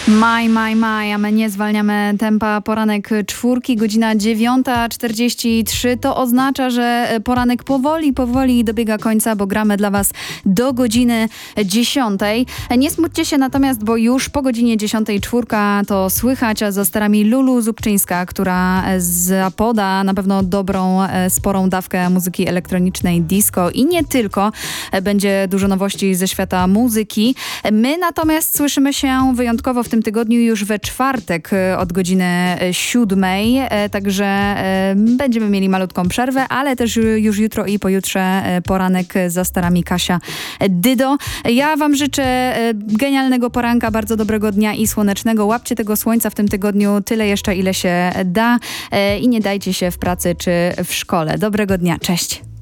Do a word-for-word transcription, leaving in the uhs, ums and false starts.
Maj, maj, maj, a my nie zwalniamy tempa. Poranek czwórki, godzina dziewiąta czterdzieści trzy. To oznacza, że poranek powoli, powoli dobiega końca, bo gramy dla was do godziny dziesiątej. Nie smućcie się natomiast, bo już po godzinie dziesiątej czwórka to słychać, a za sterami Lulu Zubczyńska, która zapoda na pewno dobrą, sporą dawkę muzyki elektronicznej disco i nie tylko. Będzie dużo nowości ze świata muzyki. My natomiast słyszymy się wyjątkowo w tym tygodniu już we czwartek od godziny siódmej, także będziemy mieli malutką przerwę, ale też już jutro i pojutrze poranek za starami Kasia Dydo. Ja wam życzę genialnego poranka, bardzo dobrego dnia i słonecznego. Łapcie tego słońca w tym tygodniu tyle jeszcze, ile się da i nie dajcie się w pracy czy w szkole. Dobrego dnia, cześć!